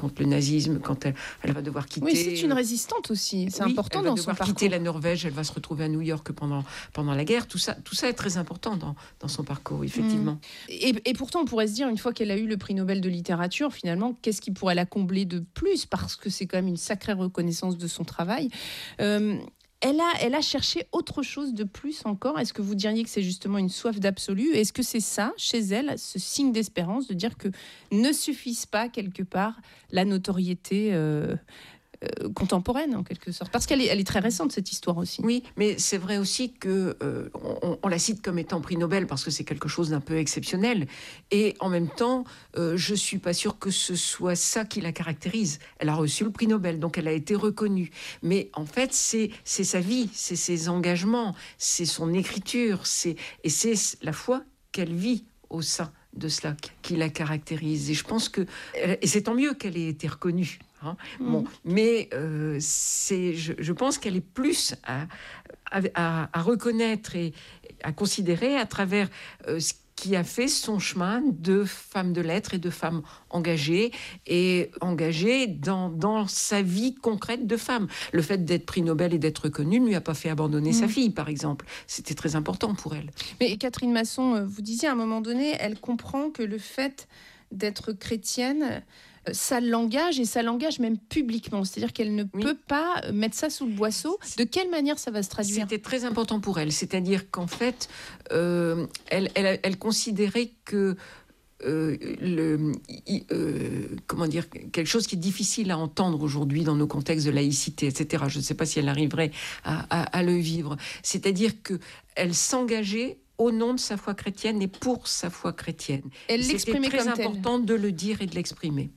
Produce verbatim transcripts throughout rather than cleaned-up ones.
contre le nazisme, quand elle, elle va devoir quitter... Oui, c'est une résistante aussi, c'est oui, important dans son son parcours. Elle va devoir quitter la Norvège, elle va se retrouver à New York pendant, pendant la guerre, tout ça, tout ça est très important dans, dans son parcours, effectivement. Mmh. Et, et pourtant, on pourrait se dire, une fois qu'elle a eu le prix Nobel de littérature, finalement, qu'est-ce qui pourrait la combler de plus, parce que c'est quand même une sacrée reconnaissance de son travail. Euh, Elle a, elle a cherché autre chose de plus encore. Est-ce que vous diriez que c'est justement une soif d'absolu ? Est-ce que c'est ça, chez elle, ce signe d'espérance, de dire que ne suffise pas, quelque part, la notoriété euh, euh, contemporaine, en quelque sorte ? Parce qu'elle est, elle est très récente, cette histoire aussi. Oui, mais c'est vrai aussi qu'on euh, on, on la cite comme étant prix Nobel parce que c'est quelque chose d'un peu exceptionnel. Et en même temps, euh, je ne suis pas sûre que ce soit ça qui la caractérise. Elle a reçu le prix Nobel, donc elle a été reconnue. Mais en fait, c'est, c'est sa vie, c'est ses engagements, c'est son écriture, c'est, et c'est la foi qu'elle vit au sein de cela qui la caractérise. Et je pense que... Et c'est tant mieux qu'elle ait été reconnue. Hein. Mmh. Bon, mais euh, c'est, je, je pense qu'elle est plus à, à, à reconnaître et à considérer à travers euh, ce qui a fait son chemin de femme de lettres et de femme engagée, et engagée dans, dans sa vie concrète de femme. Le fait d'être prix Nobel et d'être reconnue ne lui a pas fait abandonner mmh. sa fille, par exemple. C'était très important pour elle. Mais Catherine Masson, vous disiez à un moment donné, elle comprend que le fait d'être chrétienne, ça l'engage, et ça l'engage même publiquement. C'est-à-dire qu'elle ne oui. peut pas mettre ça sous le boisseau. De quelle manière ça va se traduire ? C'était très important pour elle. C'est-à-dire qu'en fait, euh, elle, elle, elle considérait que Euh, le, euh, comment dire, quelque chose qui est difficile à entendre aujourd'hui dans nos contextes de laïcité, et cetera. Je ne sais pas si elle arriverait à, à, à le vivre. C'est-à-dire qu'elle s'engageait au nom de sa foi chrétienne et pour sa foi chrétienne. Elle l'exprimait comme telle. C'était très important de le dire et de l'exprimer.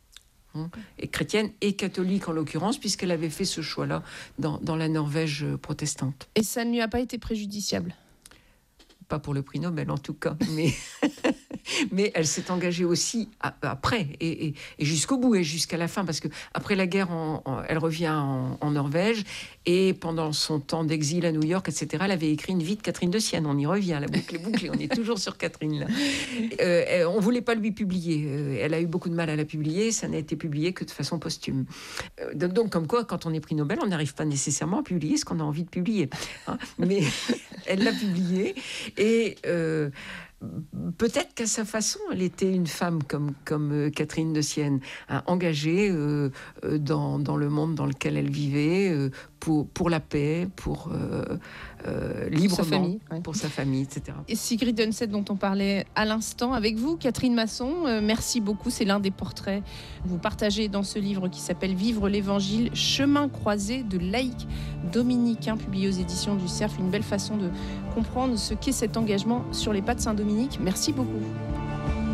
Et chrétienne et catholique en l'occurrence, puisqu'elle avait fait ce choix-là dans, dans la Norvège protestante. Et ça ne lui a pas été préjudiciable ? Pas pour le prix Nobel en tout cas, mais, mais elle s'est engagée aussi à, après et, et, et jusqu'au bout et jusqu'à la fin, parce qu'après la guerre, on, on, elle revient en, en Norvège, et pendant son temps d'exil à New York, et cetera, elle avait écrit une vie de Catherine de Sienne. On y revient, la boucle est bouclée, on est toujours sur Catherine là. Euh, on ne voulait pas lui publier, elle a eu beaucoup de mal à la publier, ça n'a été publié que de façon posthume. Donc, donc comme quoi, quand on est prix Nobel, on n'arrive pas nécessairement à publier ce qu'on a envie de publier, hein, mais elle l'a publié. Et euh, peut-être qu'à sa façon, elle était une femme comme, comme euh, Catherine de Sienne, hein, engagée euh, euh, dans, dans le monde dans lequel elle vivait, euh, pour, pour la paix, pour euh, euh, librement, sa famille, ouais. pour sa famille, et cetera. Et Sigrid Undset, dont on parlait à l'instant avec vous, Catherine Masson, euh, merci beaucoup. C'est l'un des portraits que vous partagez dans ce livre qui s'appelle Vivre l'Évangile, chemin croisé de laïcs dominicains, publié aux éditions du Cerf. Une belle façon de comprendre ce qu'est cet engagement sur les pas de Saint-Dominique. Merci beaucoup.